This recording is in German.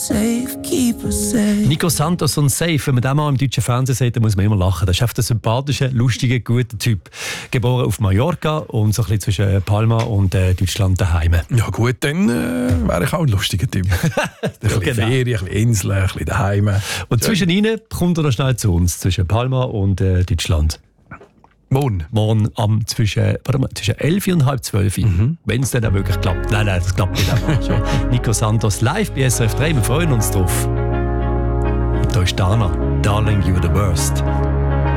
safe, keep us safe. Nico Santos und Safe, wenn man den mal im deutschen Fernsehen sieht, dann muss man immer lachen. Das ist einfach ein sympathischer, lustiger, guter Typ. Geboren auf Mallorca und so ein bisschen zwischen Palma und Deutschland daheim. Ja gut, dann wäre ich auch ein lustiger Typ. Ein bisschen Ferien, ein bisschen Inseln, ein bisschen daheim. Und zwischen ihnen kommt er noch schnell zu uns, zwischen Palma und Deutschland. Morgen zwischen 11 und halb 12 Uhr. Wenn es dann auch wirklich klappt. Nein, das klappt nicht einfach. Nico Santos live bei SRF 3, wir freuen uns drauf. Und da ist Dana, Darling, you're the worst.